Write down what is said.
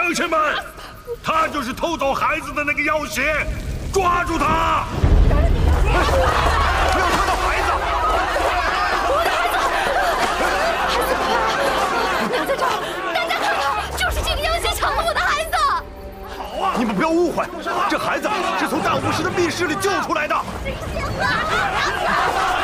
乡亲们，他就是偷走孩子的那个妖邪，抓住他！不要伤到孩子！ 我的孩子，娘在这儿，大家看看，就是这个妖邪抢了我的孩子。 好啊！你们不要误会，这孩子是从大巫师的密室里救出来的。